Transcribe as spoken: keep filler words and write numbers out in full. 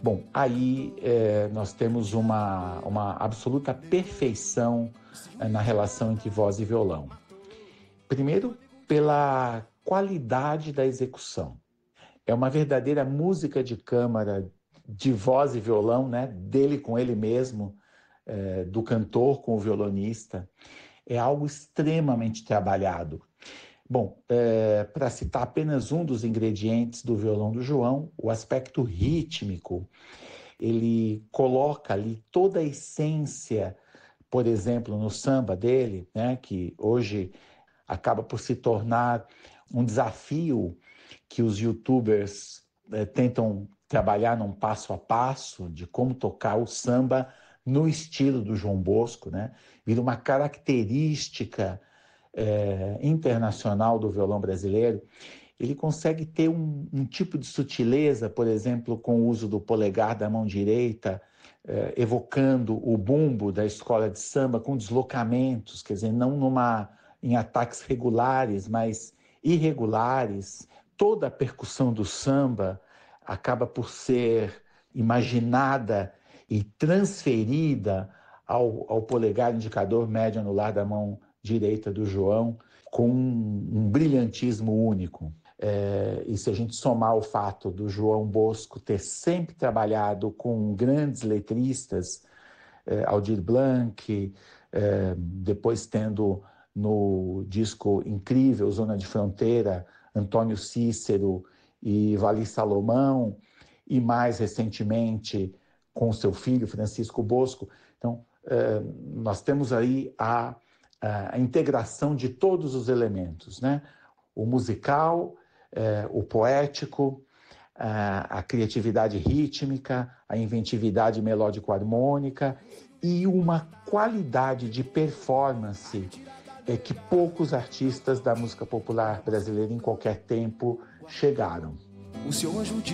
Bom, aí é, nós temos uma, uma absoluta perfeição é, na relação entre voz e violão. Primeiro, pela qualidade da execução. É uma verdadeira música de câmara de voz e violão, né? Dele com ele mesmo, é, do cantor com o violonista. É algo extremamente trabalhado. Bom, é, para citar apenas um dos ingredientes do violão do João, o aspecto rítmico, ele coloca ali toda a essência, por exemplo, no samba dele, né, que hoje acaba por se tornar um desafio que os youtubers é, tentam trabalhar num passo a passo de como tocar o samba no estilo do João Bosco, né? Vira uma característica é, internacional do violão brasileiro. Ele consegue ter um, um tipo de sutileza, por exemplo, com o uso do polegar da mão direita, eh, evocando o bumbo da escola de samba com deslocamentos, quer dizer, não numa, em ataques regulares, mas irregulares. Toda a percussão do samba acaba por ser imaginada e transferida ao, ao polegar indicador médio anular da mão direita do João, com um, um brilhantismo único. É, e se a gente somar o fato do João Bosco ter sempre trabalhado com grandes letristas, é, Aldir Blanc, é, depois tendo no disco incrível Zona de Fronteira, Antônio Cícero e Vali Salomão, e mais recentemente com seu filho Francisco Bosco. Então, é, nós temos aí a, a integração de todos os elementos, né? O musical, eh, o poético, a, a criatividade rítmica, a inventividade melódico-harmônica e uma qualidade de performance eh, que poucos artistas da música popular brasileira em qualquer tempo chegaram. O seu anjo de